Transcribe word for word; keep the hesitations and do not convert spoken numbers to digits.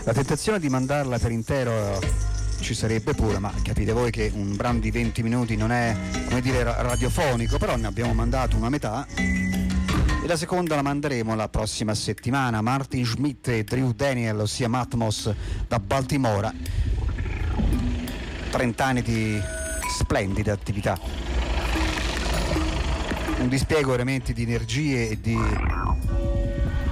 La tentazione di mandarla per intero ci sarebbe pure, ma capite voi che un brano di venti minuti non è, come dire, radiofonico, però ne abbiamo mandato una metà e la seconda la manderemo la prossima settimana. Martin Schmidt e Drew Daniel, ossia Matmos da Baltimora, trenta anni di splendide attività, un dispiego veramente di energie e di